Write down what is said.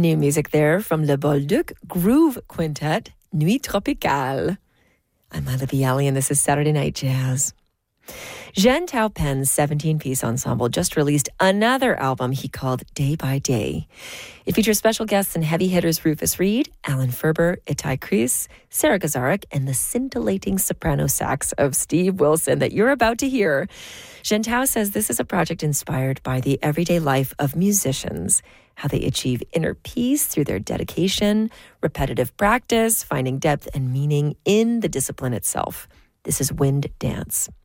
New music there from Le Bolduc Groove Quintet, Nuit Tropicale. I'm Ila Bialy, and this is Saturday Night Jazz. Jean Taupin's 17-piece ensemble just released another album he called Day by Day. It features special guests and heavy hitters Rufus Reid, Alan Ferber, Itai Kreis, Sarah Gazarek, and the scintillating soprano sax of Steve Wilson that you're about to hear. Jean Tao says this is a project inspired by the everyday life of musicians, how they achieve inner peace through their dedication, repetitive practice, finding depth and meaning in the discipline itself. This is Wind Dance.